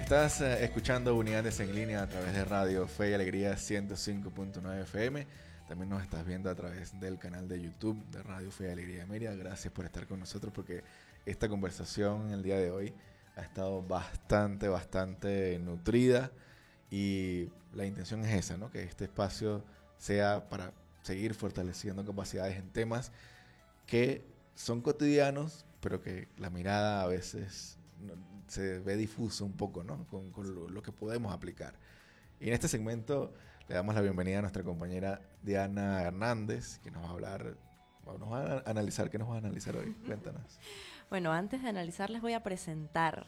Estás escuchando Unidades en Línea a través de Radio Fe y Alegría 105.9 FM. También nos estás viendo a través del canal de YouTube de Radio Fe y Alegría de Mérida. Gracias por estar con nosotros porque esta conversación el día de hoy ha estado bastante nutrida y la intención es esa, ¿no? Que este espacio sea para seguir fortaleciendo capacidades en temas que son cotidianos, pero que la mirada a veces se ve difuso un poco, ¿no? Con lo que podemos aplicar. Y en este segmento le damos la bienvenida a nuestra compañera Diana Hernández, que nos va a hablar, nos va a analizar. ¿Qué nos va a analizar hoy? Cuéntanos. Bueno, antes de analizar les voy a presentar.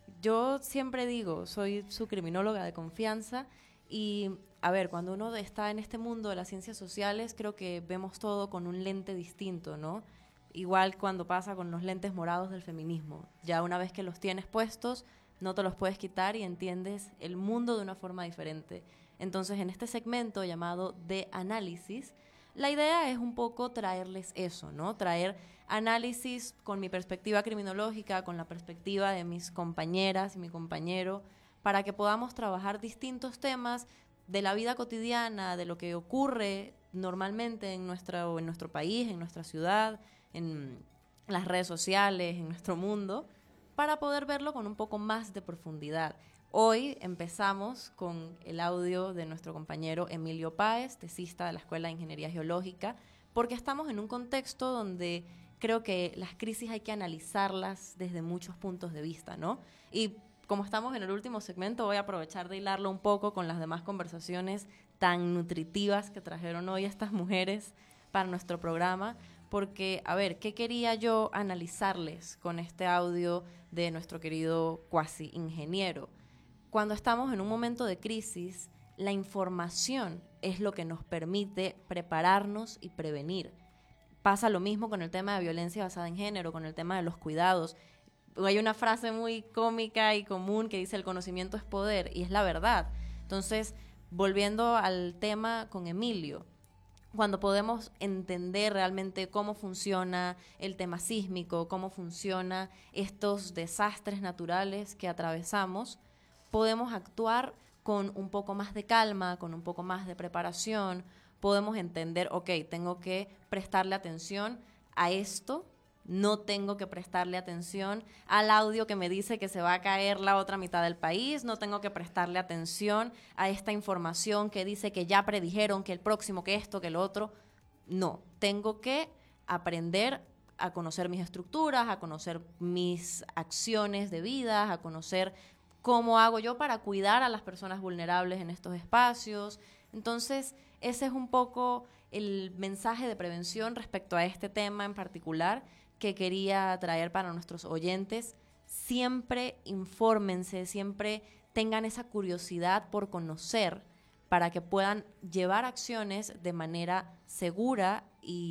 Yo siempre digo, soy su criminóloga de confianza y, a ver, cuando uno está en este mundo de las ciencias sociales, creo que vemos todo con un lente distinto, ¿no? Igual cuando pasa con los lentes morados del feminismo. Ya una vez que los tienes puestos, no te los puedes quitar y entiendes el mundo de una forma diferente. Entonces, en este segmento llamado de análisis, la idea es un poco traerles eso, ¿no? Traer análisis con mi perspectiva criminológica, con la perspectiva de mis compañeras y mi compañero, para que podamos trabajar distintos temas de la vida cotidiana, de lo que ocurre normalmente en nuestro país, en nuestra ciudad, en las redes sociales, en nuestro mundo, para poder verlo con un poco más de profundidad. Hoy empezamos con el audio de nuestro compañero Emilio Páez, tesista de la Escuela de Ingeniería Geológica, porque estamos en un contexto donde creo que las crisis hay que analizarlas desde muchos puntos de vista, ¿no? Y como estamos en el último segmento, voy a aprovechar de hilarlo un poco con las demás conversaciones tan nutritivas que trajeron hoy estas mujeres para nuestro programa, porque, a ver, ¿qué quería yo analizarles con este audio de nuestro querido cuasi ingeniero? Cuando estamos en un momento de crisis, la información es lo que nos permite prepararnos y prevenir. Pasa lo mismo con el tema de violencia basada en género, con el tema de los cuidados. Hay una frase muy cómica y común que dice el conocimiento es poder, y es la verdad. Entonces, volviendo al tema con Emilio, cuando podemos entender realmente cómo funciona el tema sísmico, cómo funciona estos desastres naturales que atravesamos, podemos actuar con un poco más de calma, con un poco más de preparación, podemos entender, ok, tengo que prestarle atención a esto, no tengo que prestarle atención al audio que me dice que se va a caer la otra mitad del país, no tengo que prestarle atención a esta información que dice que ya predijeron que el próximo, que esto, que lo otro. No, tengo que aprender a conocer mis estructuras, a conocer mis acciones de vida, a conocer cómo hago yo para cuidar a las personas vulnerables en estos espacios. Entonces, ese es un poco el mensaje de prevención respecto a este tema en particular que quería traer para nuestros oyentes. Siempre infórmense, siempre tengan esa curiosidad por conocer para que puedan llevar acciones de manera segura y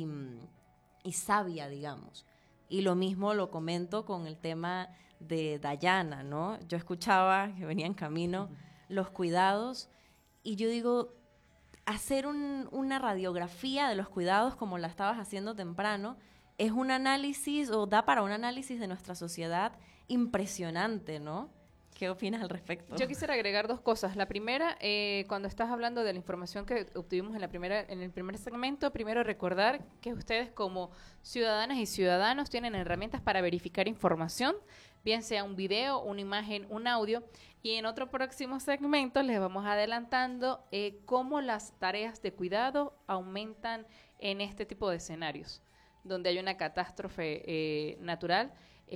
sabia, digamos. Y lo mismo lo comento con el tema de Dayana, ¿no? Yo escuchaba que venía en camino los cuidados y yo digo, hacer una radiografía de los cuidados como la estabas haciendo temprano es un análisis o da para un análisis de nuestra sociedad impresionante, ¿no? ¿Qué opinas al respecto? Yo quisiera agregar dos cosas. La primera, cuando estás hablando de la información que obtuvimos en el primer segmento, primero recordar que ustedes como ciudadanas y ciudadanos tienen herramientas para verificar información, bien sea un video, una imagen, un audio, y en otro próximo segmento les vamos adelantando cómo las tareas de cuidado aumentan en este tipo de escenarios, donde hay una catástrofe natural,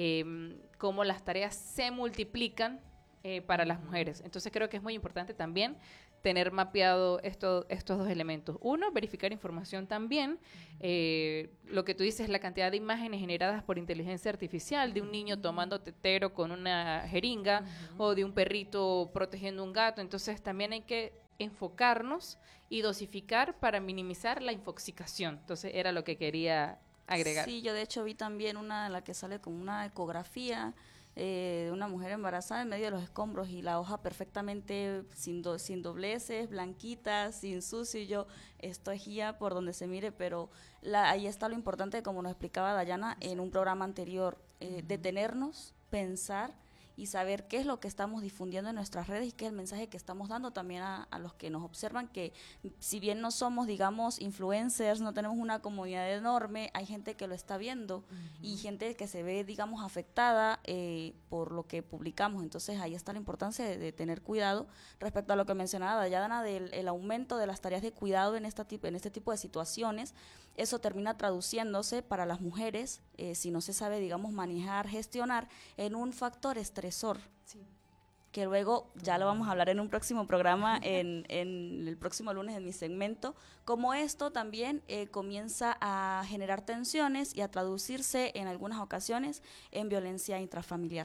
cómo las tareas se multiplican para las mujeres. Entonces creo que es muy importante también tener mapeado estos dos elementos. Uno, verificar información también. Lo que tú dices, la cantidad de imágenes generadas por inteligencia artificial de un niño tomando tetero con una jeringa o de un perrito protegiendo un gato. Entonces también hay que enfocarnos y dosificar para minimizar la infoxicación. Entonces era lo que quería agregar. Sí, yo de hecho vi también una en la que sale con una ecografía de una mujer embarazada en medio de los escombros y la hoja perfectamente sin dobleces, blanquita, sin sucio, y yo, esto es guía por donde se mire, pero ahí está lo importante, como nos explicaba Dayana en un programa anterior, detenernos, pensar y saber qué es lo que estamos difundiendo en nuestras redes y qué es el mensaje que estamos dando también a los que nos observan, que si bien no somos, digamos, influencers, no tenemos una comunidad enorme, hay gente que lo está viendo y gente que se ve, digamos, afectada por lo que publicamos. Entonces ahí está la importancia de tener cuidado respecto a lo que mencionaba Dayana del aumento de las tareas de cuidado en este tipo de situaciones. Eso termina traduciéndose para las mujeres, si no se sabe, digamos, manejar, gestionar, en un factor estresor. Sí. Que luego ya lo vamos a hablar en un próximo programa, en el próximo lunes en mi segmento, como esto también comienza a generar tensiones y a traducirse en algunas ocasiones en violencia intrafamiliar.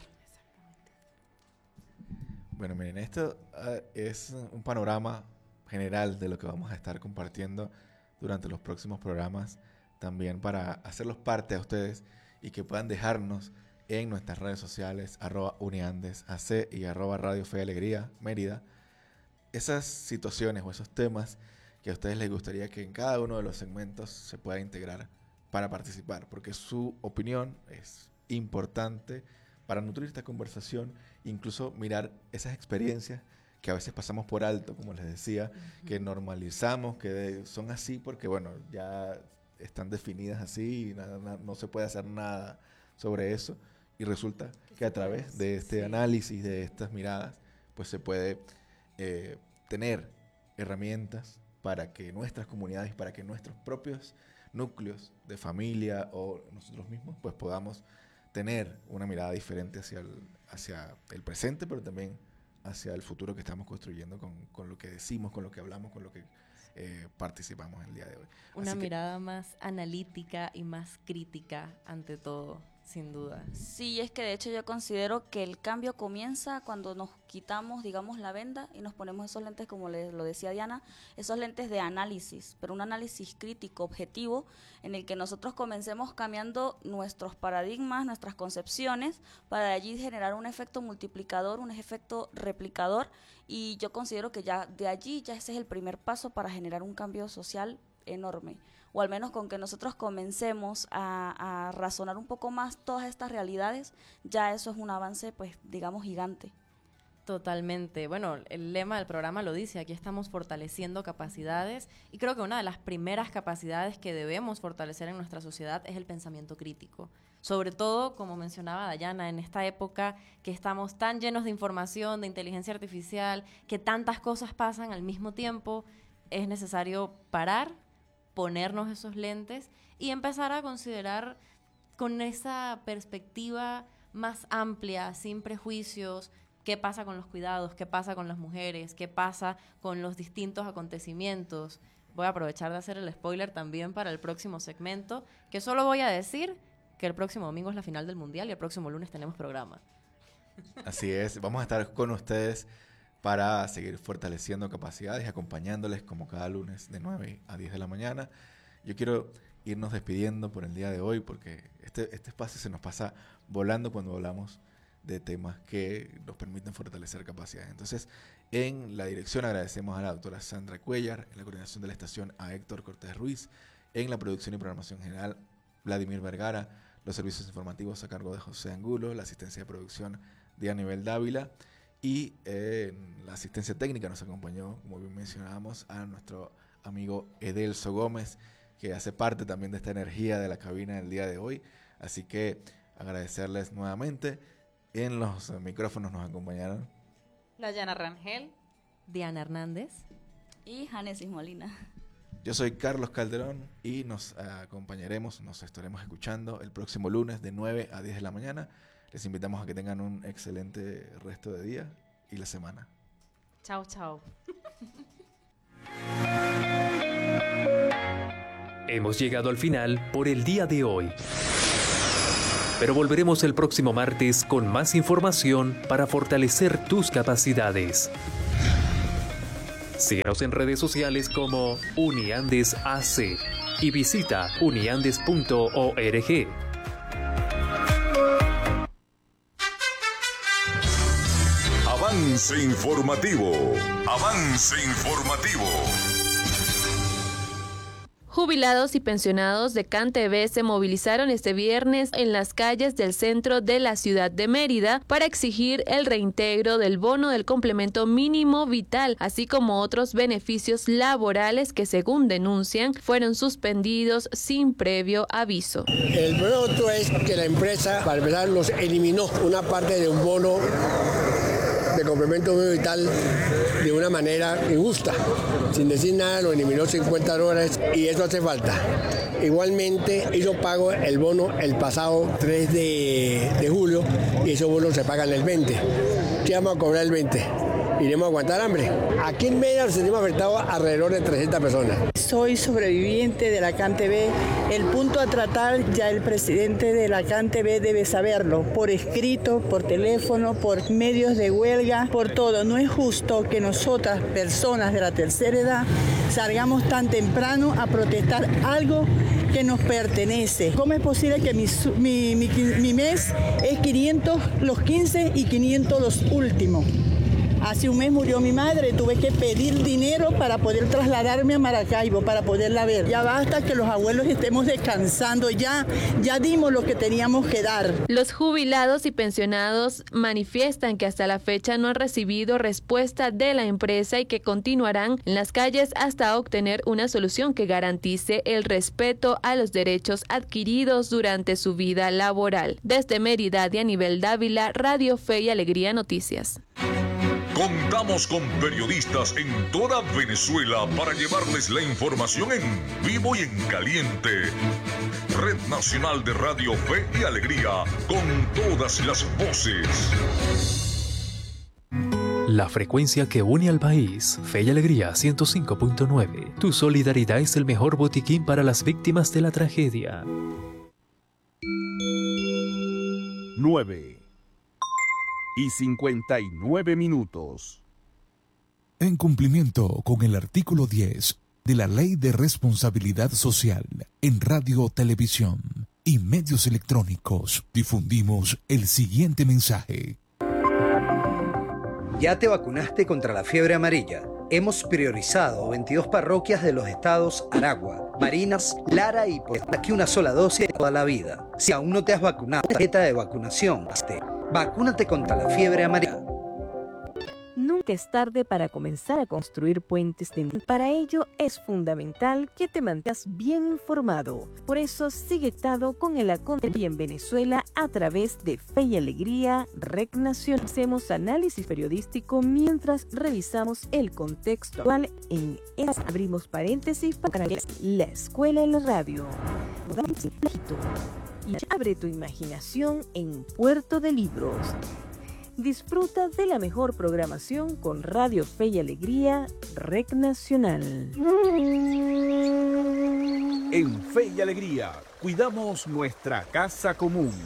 Bueno, miren, esto es un panorama general de lo que vamos a estar compartiendo durante los próximos programas, también para hacerlos parte a ustedes y que puedan dejarnos en nuestras redes sociales, @uniandesac y @Radio Fe y Alegría Mérida, esas situaciones o esos temas que a ustedes les gustaría que en cada uno de los segmentos se pueda integrar para participar, porque su opinión es importante para nutrir esta conversación, incluso mirar esas experiencias que a veces pasamos por alto, como les decía, que normalizamos, que son así porque, bueno, ya están definidas así y no se puede hacer nada sobre eso. Y resulta que a través de este análisis, de estas miradas, pues se puede tener herramientas para que nuestras comunidades, para que nuestros propios núcleos de familia o nosotros mismos, pues podamos tener una mirada diferente hacia el presente, pero también hacia el futuro que estamos construyendo con lo que decimos, con lo que hablamos, con lo que participamos el día de hoy. Una mirada más analítica y más crítica ante todo, sin duda. Sí, es que de hecho yo considero que el cambio comienza cuando nos quitamos, digamos, la venda y nos ponemos esos lentes, como lo decía Diana, esos lentes de análisis, pero un análisis crítico, objetivo, en el que nosotros comencemos cambiando nuestros paradigmas, nuestras concepciones, para de allí generar un efecto multiplicador, un efecto replicador, y yo considero que ya de allí ya ese es el primer paso para generar un cambio social enorme, o al menos con que nosotros comencemos a razonar un poco más todas estas realidades, ya eso es un avance, pues, digamos, gigante. Totalmente. Bueno, el lema del programa lo dice, aquí estamos fortaleciendo capacidades, y creo que una de las primeras capacidades que debemos fortalecer en nuestra sociedad es el pensamiento crítico. Sobre todo, como mencionaba Dayana, en esta época que estamos tan llenos de información, de inteligencia artificial, que tantas cosas pasan al mismo tiempo, es necesario parar, ponernos esos lentes y empezar a considerar con esa perspectiva más amplia, sin prejuicios, qué pasa con los cuidados, qué pasa con las mujeres, qué pasa con los distintos acontecimientos. Voy a aprovechar de hacer el spoiler también para el próximo segmento, que solo voy a decir que el próximo domingo es la final del Mundial y el próximo lunes tenemos programa. Así es, vamos a estar con ustedes para seguir fortaleciendo capacidades y acompañándoles como cada lunes de 9 a 10 de la mañana. Yo quiero irnos despidiendo por el día de hoy porque este espacio se nos pasa volando cuando hablamos de temas que nos permiten fortalecer capacidades. Entonces, en la dirección agradecemos a la doctora Sandra Cuellar, en la coordinación de la estación a Héctor Cortés Ruiz, en la producción y programación general Vladimir Vergara, los servicios informativos a cargo de José Angulo, la asistencia de producción de Aníbal Dávila, y en la asistencia técnica nos acompañó, como bien mencionábamos, a nuestro amigo Edelso Gómez, que hace parte también de esta energía de la cabina del día de hoy. Así que agradecerles nuevamente. En los micrófonos nos acompañaron Dayana Rangel, Diana Hernández y Janesis Molina. Yo soy Carlos Calderón y nos acompañaremos, nos estaremos escuchando el próximo lunes de 9 a 10 de la mañana. Les invitamos a que tengan un excelente resto de día y la semana. Chao, chao. Hemos llegado al final por el día de hoy. Pero volveremos el próximo martes con más información para fortalecer tus capacidades. Síguenos en redes sociales como UniandesAC y visita uniandes.org. Avance informativo. Avance informativo. Jubilados y pensionados de CanTV se movilizaron este viernes en las calles del centro de la ciudad de Mérida para exigir el reintegro del bono del complemento mínimo vital, así como otros beneficios laborales que, según denuncian, fueron suspendidos sin previo aviso. El producto es que la empresa, para empezar, nos eliminó una parte de un bono de complemento mínimo vital de una manera injusta. Sin decir nada, lo eliminó $50 y eso hace falta. Igualmente hizo pago el bono el pasado 3 de julio y esos bonos se pagan el 20. ¿Qué vamos a cobrar el 20? Iremos a aguantar hambre. Aquí en Mérida nos sentimos afectados alrededor de 300 personas. Soy sobreviviente de la CanTV. El punto a tratar ya el presidente de la CanTV debe saberlo, por escrito, por teléfono, por medios de huelga, por todo. No es justo que nosotras, personas de la tercera edad, salgamos tan temprano a protestar algo que nos pertenece. ¿Cómo es posible que mi mes es 500 los 15 y 500 los últimos? Hace un mes murió mi madre, tuve que pedir dinero para poder trasladarme a Maracaibo, para poderla ver. Ya basta que los abuelos estemos descansando, ya dimos lo que teníamos que dar. Los jubilados y pensionados manifiestan que hasta la fecha no han recibido respuesta de la empresa y que continuarán en las calles hasta obtener una solución que garantice el respeto a los derechos adquiridos durante su vida laboral. Desde Mérida, Dianibel Dávila, Radio Fe y Alegría Noticias. Contamos con periodistas en toda Venezuela para llevarles la información en vivo y en caliente. Red Nacional de Radio Fe y Alegría, con todas las voces. La frecuencia que une al país, Fe y Alegría 105.9. Tu solidaridad es el mejor botiquín para las víctimas de la tragedia. 9:59. En cumplimiento con el artículo 10 de la Ley de Responsabilidad Social en Radio, Televisión y Medios Electrónicos, difundimos el siguiente mensaje. ¿Ya te vacunaste contra la fiebre amarilla? Hemos priorizado 22 parroquias de los estados Aragua, Barinas, Lara y aquí una sola dosis de toda la vida. Si aún no te has vacunado, tarjeta de vacunación. Vacúnate contra la fiebre amarilla. Nunca es tarde para comenzar a construir puentes de unión. Para ello es fundamental que te mantengas bien informado. Por eso sigue conectado con el acontecer en Venezuela a través de Fe y Alegría, Red Nacional. Hacemos análisis periodístico mientras revisamos el contexto actual. En esta abrimos paréntesis para la escuela en la radio. Y abre tu imaginación en Puerto de Libros. Disfruta de la mejor programación con Radio Fe y Alegría, Red Nacional. En Fe y Alegría, cuidamos nuestra casa común.